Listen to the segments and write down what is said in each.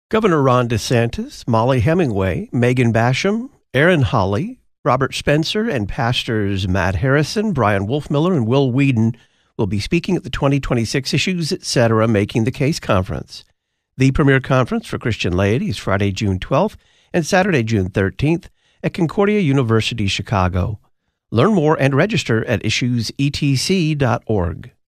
Governor Ron DeSantis, Molly Hemingway, Megan Basham, Aaron Hawley, Robert Spencer, and pastors Matt Harrison, Brian Wolfmiller, and Will Whedon will be speaking at the 2026 Issues Etc. Making the Case Conference. The premier conference for Christian laity is Friday, June 12th and Saturday, June 13th at Concordia University, Chicago. Learn more and register at issuesetc.org.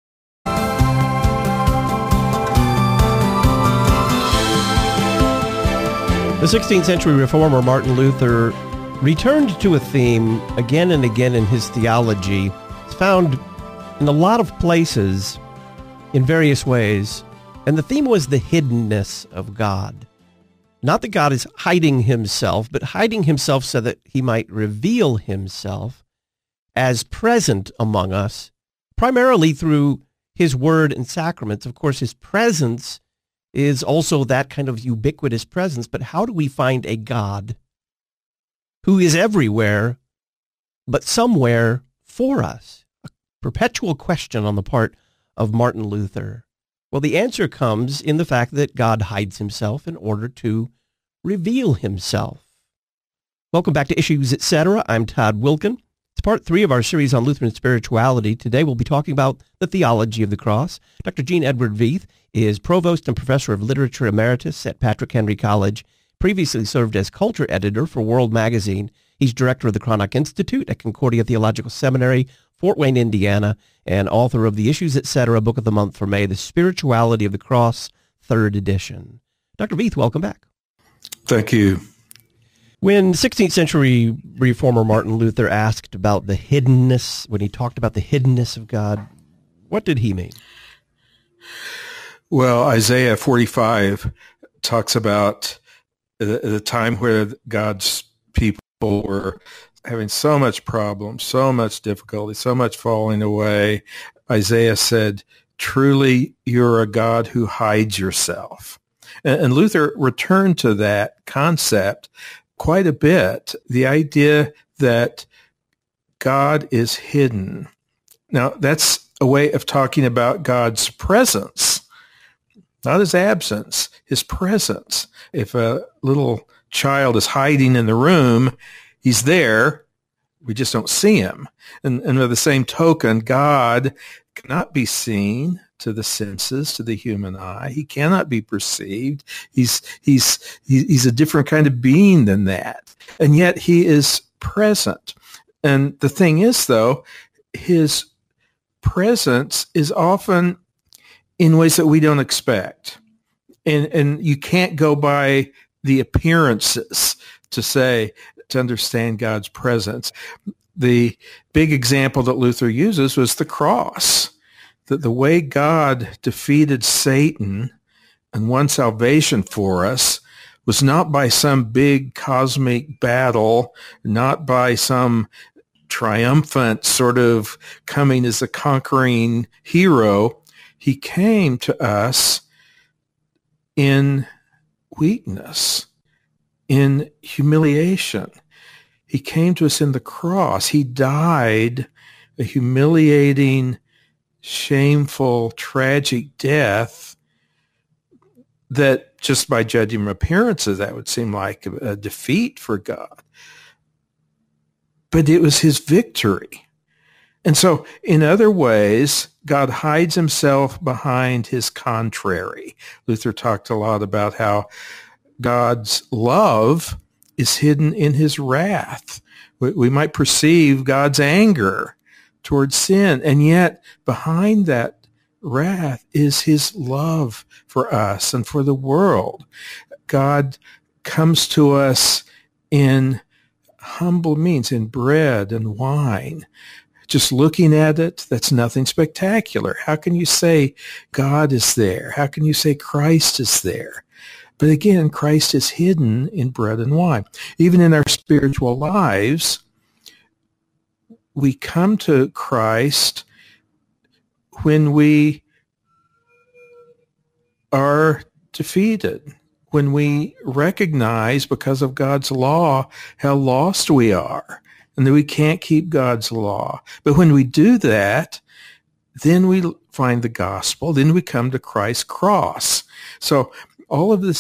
The 16th century reformer Martin Luther returned to a theme again and again in his theology. It's found in a lot of places in various ways, and the theme was the hiddenness of God. Not that God is hiding himself, but hiding himself so that he might reveal himself as present among us, primarily through his word and sacraments. Of course, his presence is also that kind of ubiquitous presence, but how do we find a God who is everywhere, but somewhere for us? A perpetual question on the part of Martin Luther. Well, the answer comes in the fact that God hides himself in order to reveal himself. Welcome back to Issues Etc. I'm Todd Wilkin. It's part 3 of our series on Lutheran spirituality. Today we'll be talking about the theology of the cross. Dr. Gene Edward Veith is Provost and Professor of Literature Emeritus at Patrick Henry College, previously served as Culture Editor for World Magazine. He's Director of the Cranach Institute at Concordia Theological Seminary, Fort Wayne, Indiana, and author of the Issues Etc. Book of the Month for May, The Spirituality of the Cross, 3rd edition. Dr. Veith, welcome back. Thank you. When 16th century reformer Martin Luther asked about the hiddenness, when he talked about the hiddenness of God, what did he mean? Well, Isaiah 45 talks about the time where God's people were having so much problem, so much difficulty, so much falling away. Isaiah said, "Truly, you're a God who hides yourself." And Luther returned to that concept quite a bit, the idea that God is hidden. Now, that's a way of talking about God's presence, not his absence, his presence. If a little child is hiding in the room, he's there, we just don't see him. And by the same token, God cannot be seen to the senses, to the human eye. He cannot be perceived. He's a different kind of being than that. And yet he is present. And the thing is, though, his presence is often in ways that we don't expect. And you can't go by the appearances to understand God's presence. The big example that Luther uses was the cross. That the way God defeated Satan and won salvation for us was not by some big cosmic battle, not by some triumphant sort of coming as a conquering hero. He came to us in weakness, in humiliation. He came to us in the cross. He died a humiliating, shameful, tragic death that just by judging appearances, that would seem like a defeat for God. But it was his victory. And so in other ways, God hides himself behind his contrary. Luther talked a lot about how God's love is hidden in his wrath. We might perceive God's anger towards sin, and yet behind that wrath is his love for us and for the world. God comes to us in humble means, in bread and wine. Just looking at it, that's nothing spectacular. How can you say God is there? How can you say Christ is there? But again, Christ is hidden in bread and wine. Even in our spiritual lives, we come to Christ when we are defeated, when we recognize because of God's law how lost we are and that we can't keep God's law. But when we do that, then we find the gospel, then we come to Christ's cross. So all of this